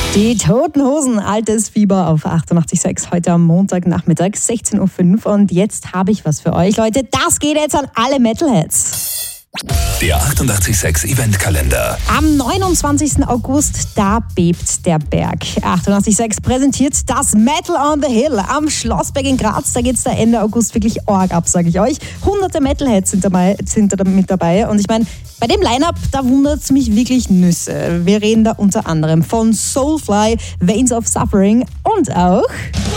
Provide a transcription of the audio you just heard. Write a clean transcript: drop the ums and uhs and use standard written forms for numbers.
Die Toten Hosen, altes Fieber auf 88,6 heute am Montagnachmittag, 16.05 Uhr. Und jetzt habe ich was für euch, Leute. Das geht jetzt an alle Metalheads. Der 88,6 Eventkalender. Am 29. August, da bebt der Berg. 88,6 präsentiert das Metal on the Hill am Schlossberg in Graz. Da geht's da Ende August wirklich arg ab, sage ich euch. Hunderte Metalheads sind da mit dabei. Und ich meine, bei dem Line-Up, da wundert's mich wirklich Nüsse. Wir reden da unter anderem von Soulfly, Veins of Suffering und auch